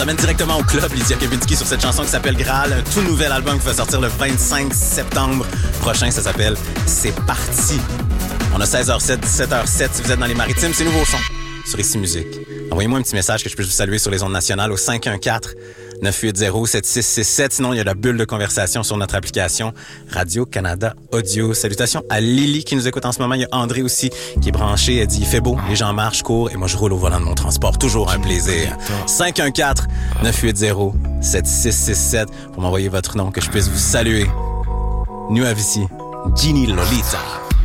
nous amène directement au club, Lydia Kepinski, sur cette chanson qui s'appelle Graal, un tout nouvel album qui va sortir le 25 septembre prochain. Ça s'appelle C'est parti. On a 16h07, 17h07. Si vous êtes dans les maritimes, c'est nouveau son sur Ici Musique. Envoyez-moi un petit message que je puisse vous saluer sur les ondes nationales au 514-980-7667. Sinon, il y a la bulle de conversation sur notre application Radio-Canada Audio. Salutations à Lily qui nous écoute en ce moment. Il y a André aussi qui est branché. Elle dit, il fait beau, les gens marchent, courent et moi, je roule au volant de mon transport. Toujours un plaisir. 514-980-7667 pour m'envoyer votre nom, que je puisse vous saluer. Nous, Avici, Ginny Lolita.